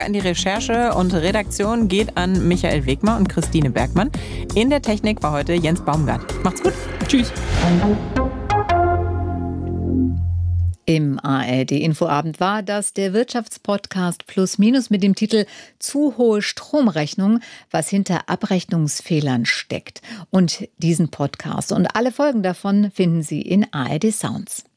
An die Recherche und Redaktion geht an Michael Wegmer und Christine Bergmann. In der Technik war heute Jens Baumgart. Macht's gut. Tschüss. Im ARD-Infoabend war das der Wirtschaftspodcast Plus Minus mit dem Titel Zu hohe Stromrechnung, was hinter Abrechnungsfehlern steckt. Und diesen Podcast und alle Folgen davon finden Sie in ARD Sounds.